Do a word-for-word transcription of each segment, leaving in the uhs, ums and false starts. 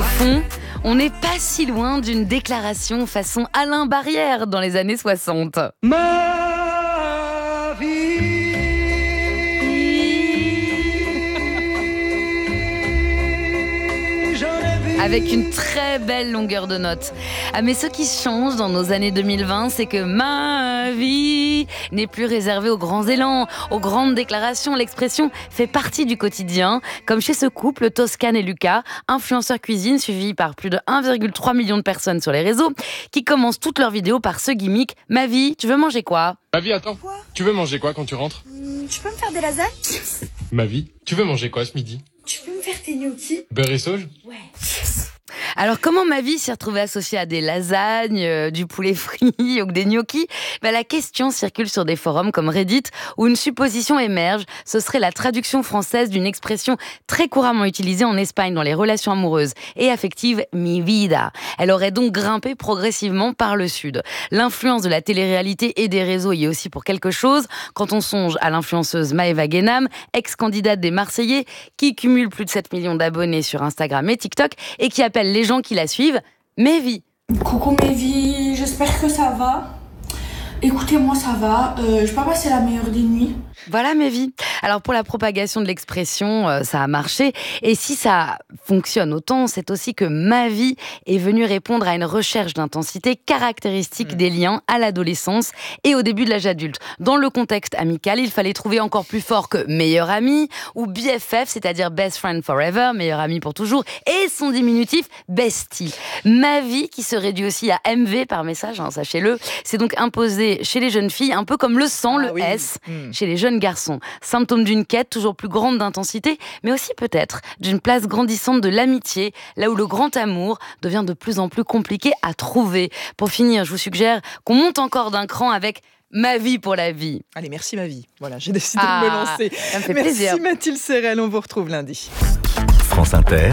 fond, on n'est pas si loin d'une déclaration façon Alain Barrière dans les années soixante. Ma vie. Avec une très belle longueur de notes. Ah, mais ce qui change dans nos années deux mille vingt, c'est que ma vie n'est plus réservée aux grands élans, aux grandes déclarations. L'expression fait partie du quotidien, comme chez ce couple, Toscane et Lucas, influenceurs cuisine suivis par plus de un virgule trois million de personnes sur les réseaux, qui commencent toutes leurs vidéos par ce gimmick. Ma vie, tu veux manger quoi ? Ma vie, attends. Quoi ? Tu veux manger quoi quand tu rentres ? Hum, Tu peux me faire des lasagnes ? Ma vie, tu veux manger quoi ce midi ? Tu peux me faire tes gnocchis ? Beurre et sauge ? Ouais. Alors, comment ma vie s'est retrouvée associée à des lasagnes, euh, du poulet frit ou des gnocchis ? Ben, la question circule sur des forums comme Reddit, où une supposition émerge. Ce serait la traduction française d'une expression très couramment utilisée en Espagne dans les relations amoureuses et affectives, mi vida. Elle aurait donc grimpé progressivement par le sud. L'influence de la télé-réalité et des réseaux y est aussi pour quelque chose. Quand on songe à l'influenceuse Maëva Guénam, ex-candidate des Marseillais, qui cumule plus de sept millions d'abonnés sur Instagram et TikTok et qui appelle les gens qui la suivent Mévi. Coucou Mévi, j'espère que ça va. Écoutez, moi ça va, euh, je peux pas passer la meilleure des nuits. Voilà Mévi. Alors pour la propagation de l'expression, euh, ça a marché. Et si ça fonctionne autant, c'est aussi que ma vie est venue répondre à une recherche d'intensité caractéristique mmh. des liens à l'adolescence et au début de l'âge adulte. Dans le contexte amical, il fallait trouver encore plus fort que meilleur ami ou B F F, c'est-à-dire best friend forever, meilleur ami pour toujours, et son diminutif bestie. Ma vie, qui se réduit aussi à M V par message, hein, sachez-le, c'est donc imposé chez les jeunes filles, un peu comme le sang, ah, le oui. S, mmh. chez les jeunes garçons. Symptôme d'une quête toujours plus grande d'intensité, mais aussi peut-être d'une place grandissante de l'amitié, là où le grand amour devient de plus en plus compliqué à trouver. Pour finir, je vous suggère qu'on monte encore d'un cran avec Ma vie pour la vie. Allez, merci ma vie. Voilà, j'ai décidé ah, de me lancer. Ça me fait merci plaisir. Mathilde Serrel, on vous retrouve lundi. France Inter,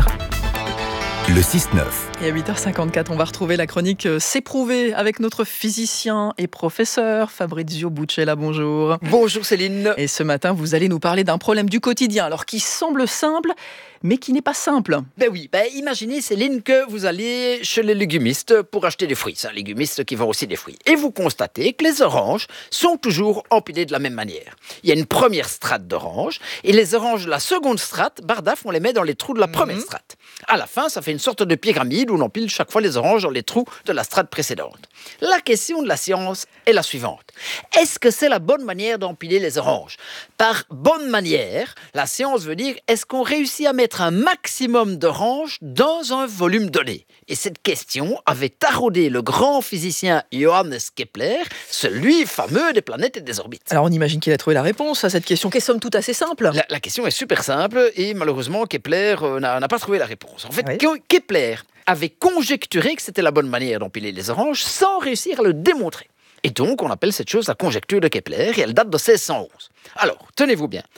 le six neuf. Et à huit heures cinquante-quatre, on va retrouver la chronique S'éprouver avec notre physicien et professeur Fabrizio Buccella. Bonjour. Bonjour Céline. Et ce matin, vous allez nous parler d'un problème du quotidien, alors qui semble simple, mais qui n'est pas simple. Ben oui, ben imaginez Céline que vous allez chez les légumistes pour acheter des fruits. C'est un légumiste qui vend aussi des fruits. Et vous constatez que les oranges sont toujours empilées de la même manière. Il y a une première strate d'oranges, et les oranges de la seconde strate, bardaf, on les met dans les trous de la première mmh. strate. À la fin, ça fait une sorte de pyramide où on empile chaque fois les oranges dans les trous de la strate précédente. La question de la science est la suivante. Est-ce que c'est la bonne manière d'empiler les oranges ? Par bonne manière, la science veut dire est-ce qu'on réussit à mettre un maximum d'oranges dans un volume donné ? Et cette question avait taraudé le grand physicien Johannes Kepler, celui fameux des planètes et des orbites. Alors on imagine qu'il a trouvé la réponse à cette question qui est somme toute assez simple. La, la question est super simple et malheureusement Kepler euh, n'a, n'a pas trouvé la réponse. En fait, oui. Kepler avait conjecturé que c'était la bonne manière d'empiler les oranges sans réussir à le démontrer. Et donc, on appelle cette chose la conjecture de Kepler, et elle date de seize cent onze. Alors, tenez-vous bien,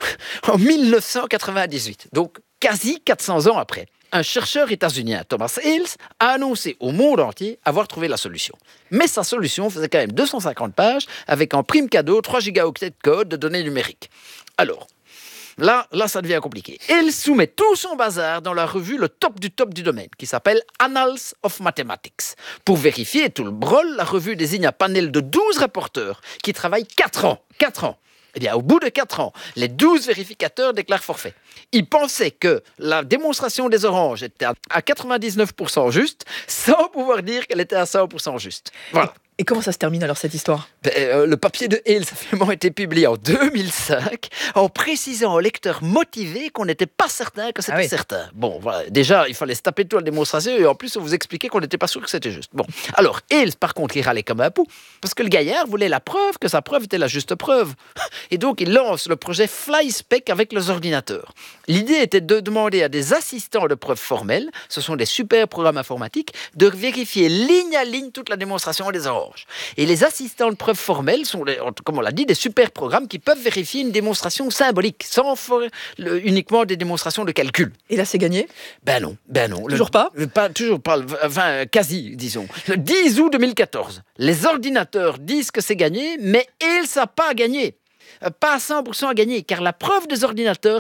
en dix-neuf cent quatre-vingt-dix-huit, donc quasi quatre cents ans après, un chercheur états-unien, Thomas Hales, a annoncé au monde entier avoir trouvé la solution. Mais sa solution faisait quand même deux cent cinquante pages, avec en prime cadeau trois gigaoctets de code de données numériques. Alors, Là, là, ça devient compliqué. Il soumet tout son bazar dans la revue le top du top du domaine, qui s'appelle Annals of Mathematics. Pour vérifier tout le brol, la revue désigne un panel de douze rapporteurs qui travaillent quatre ans. quatre ans. Eh bien, au bout de quatre ans, les douze vérificateurs déclarent forfait. Ils pensaient que la démonstration des oranges était à quatre-vingt-dix-neuf pour cent juste, sans pouvoir dire qu'elle était à cent pour cent juste. Voilà. Et comment ça se termine alors cette histoire ? ben, euh, Le papier de Hales a finalement été publié en deux mille cinq en précisant aux lecteurs motivés qu'on n'était pas certain que c'était ah oui. certain. Bon, voilà. Déjà, il fallait se taper toute la démonstration et en plus, on vous expliquait qu'on n'était pas sûr que c'était juste. Bon, alors Hales, par contre, il râlait comme un pou parce que le gaillard voulait la preuve que sa preuve était la juste preuve. Et donc, il lance le projet FlySpec avec les ordinateurs. L'idée était de demander à des assistants de preuves formelles, ce sont des super programmes informatiques, de vérifier ligne à ligne toute la démonstration des oranges. Et les assistants de preuves formelles sont, comme on l'a dit, des super programmes qui peuvent vérifier une démonstration symbolique, sans faire le, uniquement des démonstrations de calcul. Et là, c'est gagné ? Ben non, ben non. Toujours le, pas le, pas Toujours pas, enfin, quasi, disons. Le dix août deux mille quatorze, les ordinateurs disent que c'est gagné, mais ils ne savent pas gagner. Pas à cent pour cent à gagner, car la preuve des ordinateurs, c'est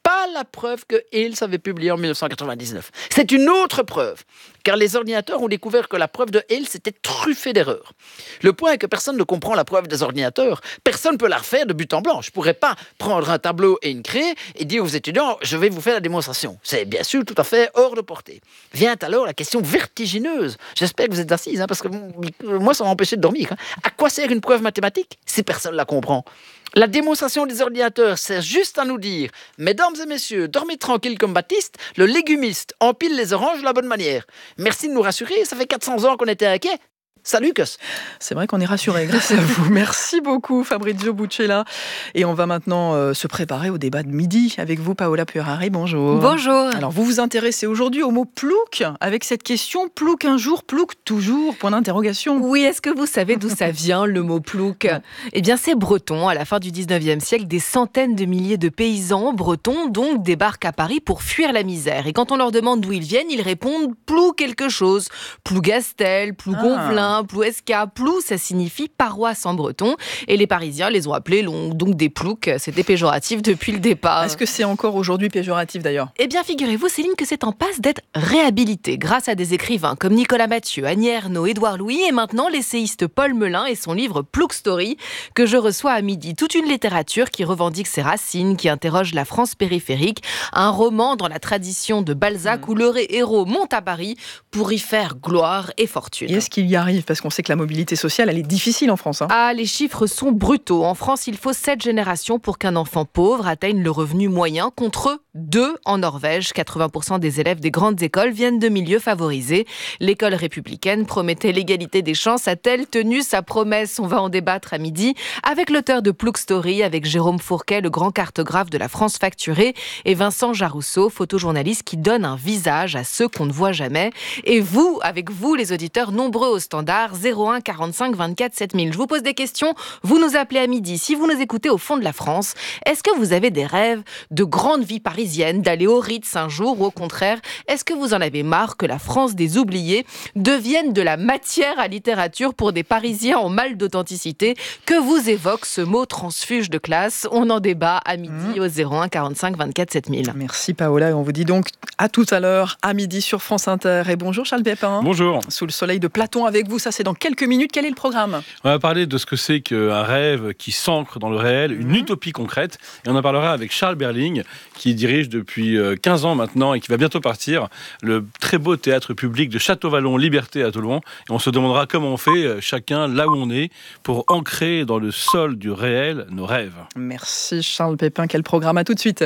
pas la preuve que Hales avait publié en dix-neuf cent quatre-vingt-dix-neuf. C'est une autre preuve, car les ordinateurs ont découvert que la preuve de Hales était truffée d'erreurs. Le point est que personne ne comprend la preuve des ordinateurs. Personne ne peut la refaire de but en blanc. Je ne pourrais pas prendre un tableau et une craie et dire aux étudiants « je vais vous faire la démonstration ». C'est bien sûr tout à fait hors de portée. Vient alors la question vertigineuse. J'espère que vous êtes assises, hein, parce que moi, ça m'a empêché de dormir. Hein. À quoi sert une preuve mathématique si personne ne la comprend ? La démonstration des ordinateurs sert juste à nous dire « Mesdames et messieurs, dormez tranquille comme Baptiste, le légumiste empile les oranges de la bonne manière. Merci de nous rassurer, ça fait quatre cents ans qu'on était inquiets. Salut, Cus !» C'est vrai qu'on est rassurés grâce à vous. Merci beaucoup, Fabrizio Buccella. Et on va maintenant euh, se préparer au débat de midi avec vous, Paola Purari. Bonjour. Bonjour. Alors, vous vous intéressez aujourd'hui au mot plouc avec cette question « plouc un jour, plouc toujours ?» Point d'interrogation. Oui, est-ce que vous savez d'où ça vient, le mot plouc ? Eh bien, c'est breton. À la fin du dix-neuvième siècle, des centaines de milliers de paysans bretons donc débarquent à Paris pour fuir la misère. Et quand on leur demande d'où ils viennent, ils répondent « plou quelque chose ». Plougastel, Plougonvelin, ah. Plouesca, plou, ça signifie paroisse en breton. Et les Parisiens les ont appelés donc des ploucs. C'était péjoratif depuis le départ. Est-ce que c'est encore aujourd'hui péjoratif d'ailleurs ? Eh bien, figurez-vous, Céline, que c'est en passe d'être réhabilité grâce à des écrivains comme Nicolas Mathieu, Annie Ernaux, Édouard Louis et maintenant l'essayiste Paul Melun et son livre Plouc Story que je reçois à midi. Toute une littérature qui revendique ses racines, qui interroge la France périphérique. Un roman dans la tradition de Balzac mmh. où le héros monte à Paris pour y faire gloire et fortune. Et est-ce qu'il y arrive ? Parce qu'on sait que la mobilité sociale, elle est difficile en France. Hein. Ah, les chiffres sont brutaux. En France, il faut sept générations pour qu'un enfant pauvre atteigne le revenu moyen, contre deux en Norvège. quatre-vingts pour cent des élèves des grandes écoles viennent de milieux favorisés. L'école républicaine promettait l'égalité des chances. A-t-elle tenu sa promesse ? On va en débattre à midi avec l'auteur de Plouc Story, avec Jérôme Fourquet, le grand cartographe de la France facturée, et Vincent Jarousseau, photojournaliste qui donne un visage à ceux qu'on ne voit jamais. Et vous, avec vous, les auditeurs nombreux au standard, zéro un quarante-cinq vingt-quatre sept mille. Je vous pose des questions, vous nous appelez à midi. Si vous nous écoutez au fond de la France, est-ce que vous avez des rêves de grande vie parisienne, d'aller au Ritz un jour, ou au contraire, est-ce que vous en avez marre que la France des oubliés devienne de la matière à littérature pour des Parisiens en mal d'authenticité? Que vous évoque ce mot transfuge de classe? On en débat à midi mmh. au zéro un quarante-cinq vingt-quatre sept mille. Merci Paola, et on vous dit donc à tout à l'heure, à midi sur France Inter. Et bonjour Charles Pépin. Bonjour. Sous le soleil de Platon avec vous, ça c'est dans quelques minutes. Quel est le programme ? On va parler de ce que c'est qu'un rêve qui s'ancre dans le réel, une mmh. utopie concrète. Et on en parlera avec Charles Berling, qui dirige depuis quinze ans maintenant et qui va bientôt partir le très beau théâtre public de Château-Vallon Liberté à Toulon. Et on se demandera comment on fait, chacun là où on est, pour ancrer dans le sol du réel nos rêves. Merci Charles Pépin. Quel programme ? À tout de suite.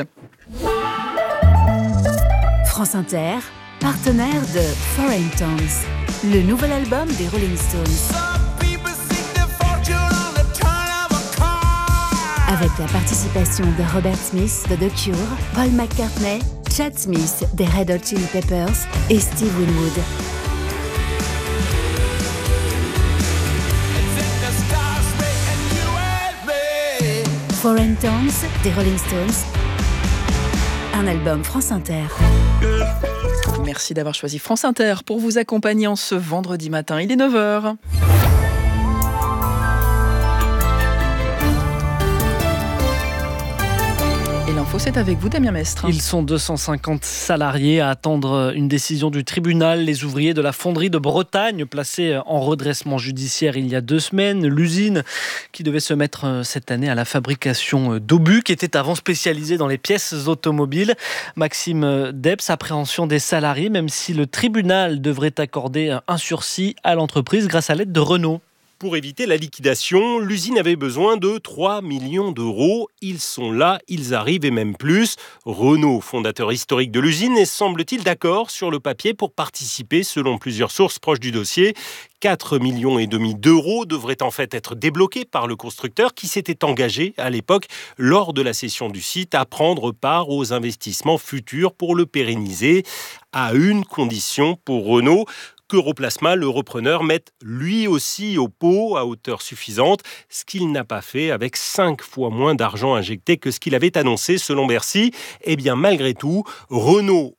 France Inter, partenaire de Foreign Tongues, le nouvel album des Rolling Stones. Avec la participation de Robert Smith de The Cure, Paul McCartney, Chad Smith des Red Hot Chili Peppers et Steve Winwood. Foreign Tongues des Rolling Stones, un album France Inter. Merci d'avoir choisi France Inter pour vous accompagner en ce vendredi matin. Il est neuf heures. Et l'info, c'est avec vous, Damien Mestre. Ils sont deux cent cinquante salariés à attendre une décision du tribunal. Les ouvriers de la fonderie de Bretagne, placés en redressement judiciaire il y a deux semaines. L'usine qui devait se mettre cette année à la fabrication d'obus, qui était avant spécialisée dans les pièces automobiles. Maxime Debs, appréhension des salariés, même si le tribunal devrait accorder un sursis à l'entreprise grâce à l'aide de Renault. Pour éviter la liquidation, l'usine avait besoin de trois millions d'euros. Ils sont là, ils arrivent et même plus. Renault, fondateur historique de l'usine, est semble-t-il d'accord sur le papier pour participer, selon plusieurs sources proches du dossier. quatre millions et demi d'euros devraient en fait être débloqués par le constructeur qui s'était engagé à l'époque, lors de la cession du site, à prendre part aux investissements futurs pour le pérenniser, à une condition pour Renault: qu'Europlasma, le repreneur, mette lui aussi au pot à hauteur suffisante, ce qu'il n'a pas fait avec cinq fois moins d'argent injecté que ce qu'il avait annoncé selon Bercy. Eh bien, malgré tout, Renault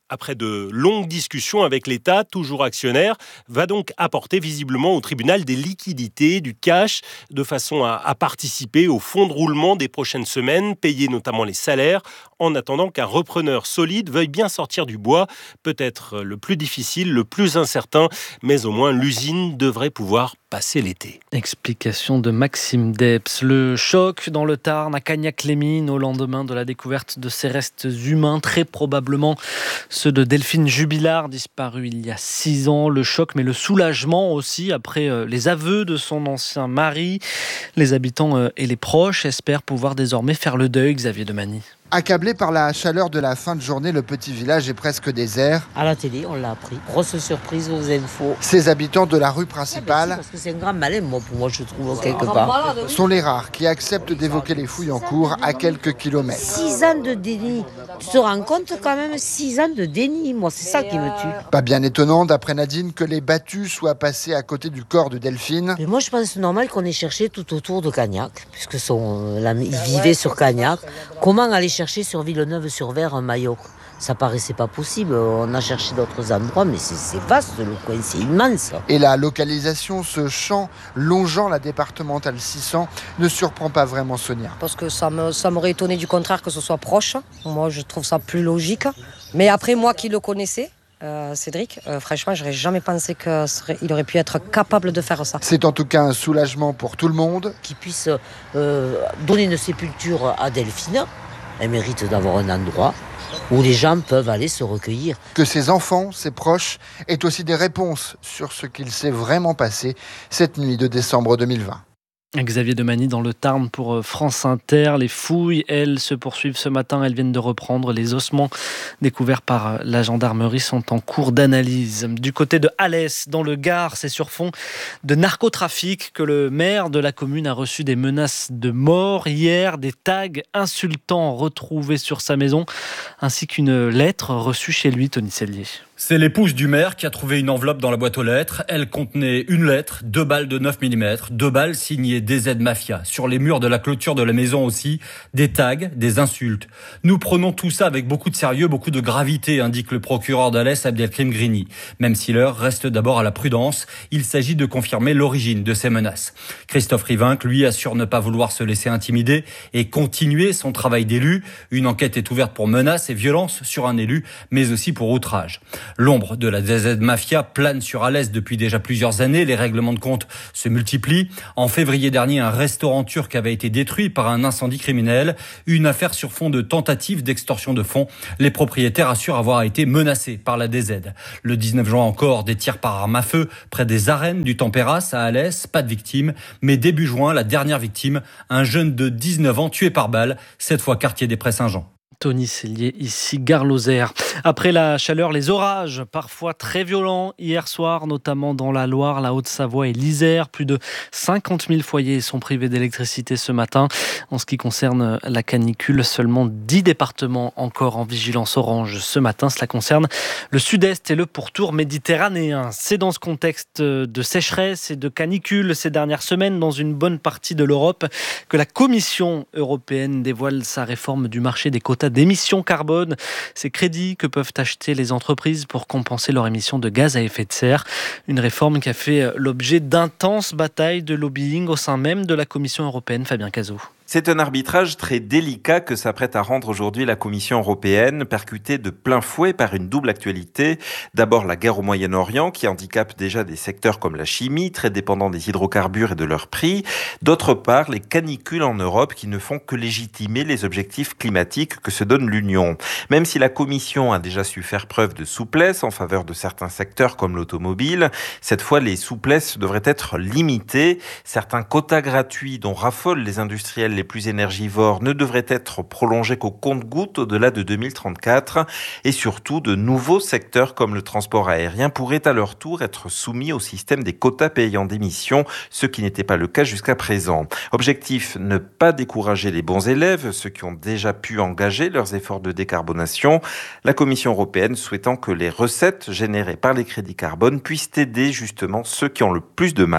après de longues discussions avec l'État, toujours actionnaire, va donc apporter visiblement au tribunal des liquidités, du cash, de façon à, à participer au fonds de roulement des prochaines semaines, payer notamment les salaires, en attendant qu'un repreneur solide veuille bien sortir du bois. Peut-être le plus difficile, le plus incertain, mais au moins l'usine devrait pouvoir passer l'été. Explication de Maxime Depps. Le choc dans le Tarn à Cagnac-les-Mines au lendemain de la découverte de ces restes humains, très probablement ceux de Delphine Jubilard, disparue il y a six ans. Le choc, mais le soulagement aussi après les aveux de son ancien mari. Les habitants et les proches espèrent pouvoir désormais faire le deuil, Xavier Demany. Accablé par la chaleur de la fin de journée, le petit village est presque désert. À la télé, on l'a appris. Grosse surprise aux infos. Ces habitants de la rue principale, ah ben si, parce que c'est un grand malin, moi, pour moi, je trouve, quelque part, sont les rares qui acceptent d'évoquer les fouilles en cours à quelques kilomètres. Six ans de déni. Tu te rends compte quand même, six ans de déni. Moi, c'est ça qui me tue. Pas bien étonnant, d'après Nadine, que les battus soient passés à côté du corps de Delphine. Mais moi, je pense que c'est normal qu'on ait cherché tout autour de Cagnac, puisque son, la, il vivait sur Cagnac. Comment aller chercher sur Villeneuve-sur-Ver un maillot? Ça paraissait pas possible. On a cherché d'autres endroits, mais c'est, c'est vaste le coin, c'est immense. Et la localisation, ce champ longeant la départementale six cents, ne surprend pas vraiment Sonia. Parce que ça, me, ça m'aurait étonné du contraire que ce soit proche. Moi, je trouve ça plus logique. Mais après, moi qui le connaissais, Euh, Cédric, euh, franchement, j'aurais jamais pensé qu'il aurait pu être capable de faire ça. C'est en tout cas un soulagement pour tout le monde. Qu'il puisse euh, donner une sépulture à Delphine, elle mérite d'avoir un endroit où les gens peuvent aller se recueillir. Que ses enfants, ses proches, aient aussi des réponses sur ce qu'il s'est vraiment passé cette nuit de décembre deux mille vingt. Xavier Demany dans le Tarn pour France Inter. Les fouilles, elles, se poursuivent ce matin. Elles viennent de reprendre. Les ossements découverts par la gendarmerie sont en cours d'analyse. Du côté de Alès, dans le Gard, c'est sur fond de narcotrafic que le maire de la commune a reçu des menaces de mort. Hier, des tags insultants retrouvés sur sa maison, ainsi qu'une lettre reçue chez lui, Tony Sellier. C'est l'épouse du maire qui a trouvé une enveloppe dans la boîte aux lettres. Elle contenait une lettre, deux balles de neuf millimètres, deux balles signées D Z Mafia. Sur les murs de la clôture de la maison aussi, des tags, des insultes. Nous prenons tout ça avec beaucoup de sérieux, beaucoup de gravité, indique le procureur d'Alès, Abdelkrim Grini. Même si l'heure reste d'abord à la prudence, il s'agit de confirmer l'origine de ces menaces. Christophe Rivinc, lui, assure ne pas vouloir se laisser intimider et continuer son travail d'élu. Une enquête est ouverte pour menaces et violences sur un élu, mais aussi pour outrage. L'ombre de la D Z Mafia plane sur Alès depuis déjà plusieurs années. Les règlements de compte se multiplient. En février dernier, un restaurant turc avait été détruit par un incendie criminel. Une affaire sur fond de tentative d'extorsion de fonds. Les propriétaires assurent avoir été menacés par la D Z. Le dix-neuf juin encore, des tirs par arme à feu près des arènes du Tempéras à Alès. Pas de victime. Mais début juin, la dernière victime, un jeune de dix-neuf ans tué par balle. Cette fois quartier des Prés-Saint-Jean. Tony Sellier, ici Gare Lozère. Après la chaleur, les orages, parfois très violents, hier soir, notamment dans la Loire, la Haute-Savoie et l'Isère. Plus de cinquante mille foyers sont privés d'électricité ce matin. En ce qui concerne la canicule, seulement dix départements encore en vigilance orange ce matin. Cela concerne le sud-est et le pourtour méditerranéen. C'est dans ce contexte de sécheresse et de canicule ces dernières semaines dans une bonne partie de l'Europe que la Commission européenne dévoile sa réforme du marché des quotas d'émissions carbone, ces crédits que peuvent acheter les entreprises pour compenser leurs émissions de gaz à effet de serre. Une réforme qui a fait l'objet d'intenses batailles de lobbying au sein même de la Commission européenne. Fabien Cazot. C'est un arbitrage très délicat que s'apprête à rendre aujourd'hui la Commission européenne, percutée de plein fouet par une double actualité. D'abord la guerre au Moyen-Orient qui handicape déjà des secteurs comme la chimie, très dépendants des hydrocarbures et de leur prix. D'autre part, les canicules en Europe qui ne font que légitimer les objectifs climatiques que se donne l'Union. Même si la Commission a déjà su faire preuve de souplesse en faveur de certains secteurs comme l'automobile, cette fois les souplesses devraient être limitées. Certains quotas gratuits dont raffolent les industriels les plus énergivores ne devraient être prolongés qu'au compte-gouttes au-delà de deux mille trente-quatre. Et surtout, de nouveaux secteurs comme le transport aérien pourraient à leur tour être soumis au système des quotas payants d'émissions, ce qui n'était pas le cas jusqu'à présent. Objectif, ne pas décourager les bons élèves, ceux qui ont déjà pu engager leurs efforts de décarbonation. La Commission européenne souhaitant que les recettes générées par les crédits carbone puissent aider justement ceux qui ont le plus de mal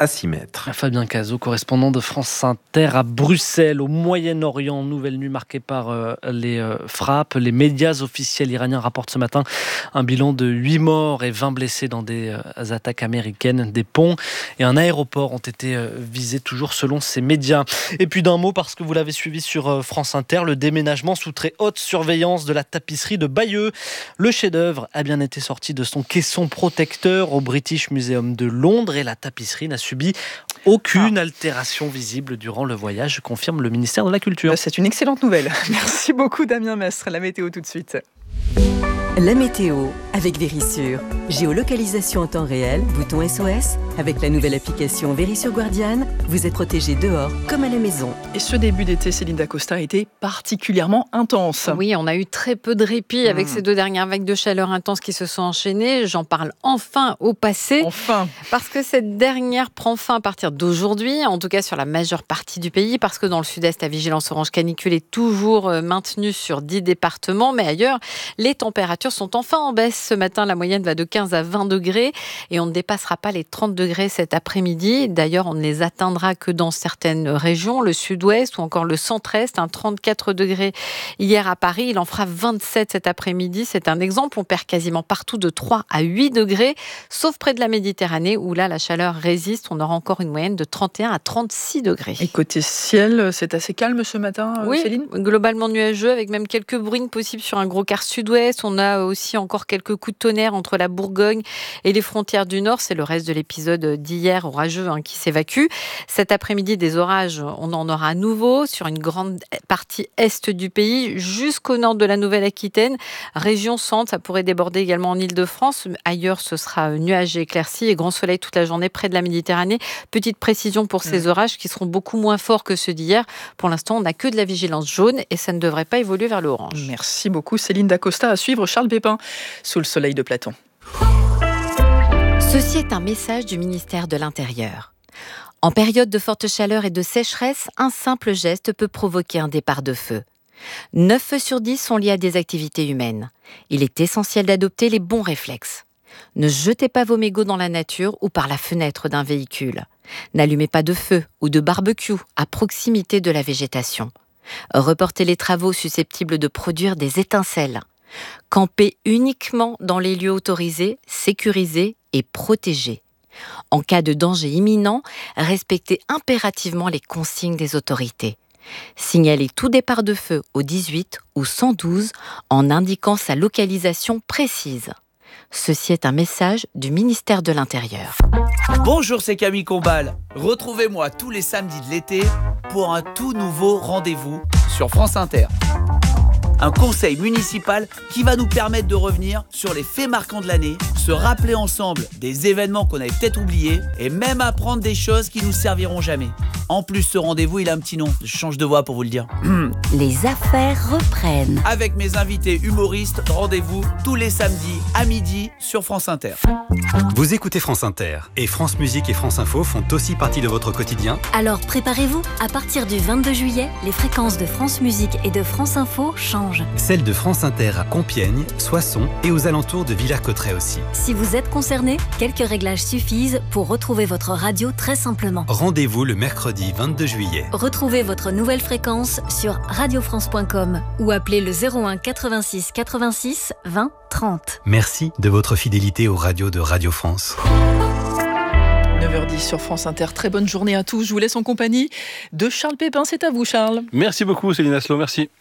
à six mètres. Fabien Cazot, correspondant de France Inter à Bruxelles, au Moyen-Orient. Nouvelle nuit marquée par euh, les euh, frappes. Les médias officiels iraniens rapportent ce matin un bilan de huit morts et vingt blessés dans des euh, attaques américaines. Des ponts et un aéroport ont été euh, visés, toujours selon ces médias. Et puis d'un mot, parce que vous l'avez suivi sur euh, France Inter, le déménagement sous très haute surveillance de la tapisserie de Bayeux. Le chef-d'œuvre a bien été sorti de son caisson protecteur au British Museum de Londres et la tapisserie n'a subi aucune ah. altération visible durant le voyage, confirme le ministère de la Culture. C'est une excellente nouvelle. Merci beaucoup Damien Mestre. La météo tout de suite. La météo avec Vérissure. Géolocalisation en temps réel, bouton S O S. Avec la nouvelle application Vérissure Guardian, vous êtes protégé dehors comme à la maison. Et ce début d'été, Céline Dacosta, a été particulièrement intense. Oui, on a eu très peu de répit avec mmh. ces deux dernières vagues de chaleur intense qui se sont enchaînées. J'en parle enfin au passé. Enfin. Parce que cette dernière prend fin à partir d'aujourd'hui, en tout cas sur la majeure partie du pays, parce que dans le sud-est, la vigilance orange canicule est toujours maintenue sur dix départements, mais ailleurs, les températures sont enfin en baisse. Ce matin, la moyenne va de quinze à vingt degrés et on ne dépassera pas les trente degrés cet après-midi. D'ailleurs, on ne les atteindra que dans certaines régions, le sud-ouest ou encore le centre-est. Un trente-quatre degrés hier à Paris, il en fera vingt-sept cet après-midi. C'est un exemple, on perd quasiment partout de trois à huit degrés, sauf près de la Méditerranée où là, la chaleur résiste. On aura encore une moyenne de trente et un à trente-six degrés. Et côté ciel, c'est assez calme ce matin, oui, Céline ? Globalement nuageux, avec même quelques bruines possibles sur un gros quart sud-ouest. On a aussi encore quelques coups de tonnerre entre la Bourgogne et les frontières du Nord. C'est le reste de l'épisode d'hier orageux hein, qui s'évacue. Cet après-midi, des orages, on en aura à nouveau sur une grande partie est du pays, jusqu'au nord de la Nouvelle-Aquitaine. Région centre, ça pourrait déborder également en Île-de-France. Ailleurs, ce sera nuages et éclaircies et grand soleil toute la journée près de la Méditerranée. Petite précision pour ces orages qui seront beaucoup moins forts que ceux d'hier. Pour l'instant, on n'a que de la vigilance jaune et ça ne devrait pas évoluer vers le orange. Merci beaucoup Céline Dacosta. À suivre Charles Pépin sous le soleil de Platon. Ceci est un message du ministère de l'Intérieur. En période de forte chaleur et de sécheresse, un simple geste peut provoquer un départ de feu. neuf feux sur dix sont liés à des activités humaines. Il est essentiel d'adopter les bons réflexes. Ne jetez pas vos mégots dans la nature ou par la fenêtre d'un véhicule. N'allumez pas de feu ou de barbecue à proximité de la végétation. Reportez les travaux susceptibles de produire des étincelles. Campez uniquement dans les lieux autorisés, sécurisés et protégés. En cas de danger imminent, respectez impérativement les consignes des autorités. Signalez tout départ de feu au dix-huit ou cent douze en indiquant sa localisation précise. Ceci est un message du ministère de l'Intérieur. Bonjour, c'est Camille Combal. Retrouvez-moi tous les samedis de l'été pour un tout nouveau rendez-vous sur France Inter. Un conseil municipal qui va nous permettre de revenir sur les faits marquants de l'année, se rappeler ensemble des événements qu'on avait peut-être oubliés et même apprendre des choses qui nous serviront jamais. En plus, ce rendez-vous, il a un petit nom. Je change de voix pour vous le dire. Les affaires reprennent. Avec mes invités humoristes, rendez-vous tous les samedis à midi sur France Inter. Vous écoutez France Inter et France Musique et France Info font aussi partie de votre quotidien. Alors préparez-vous, à partir du vingt-deux juillet, les fréquences de France Musique et de France Info changent. Celle de France Inter à Compiègne, Soissons et aux alentours de Villers-Cotterêts aussi. Si vous êtes concerné, quelques réglages suffisent pour retrouver votre radio très simplement. Rendez-vous le mercredi vingt-deux juillet. Retrouvez votre nouvelle fréquence sur radio france point com ou appelez le zéro un quatre-vingt-six quatre-vingt-six vingt trente. Merci de votre fidélité aux radios de Radio France. neuf heures dix sur France Inter. Très bonne journée à tous. Je vous laisse en compagnie de Charles Pépin. C'est à vous, Charles. Merci beaucoup, Céline Aslo. Merci.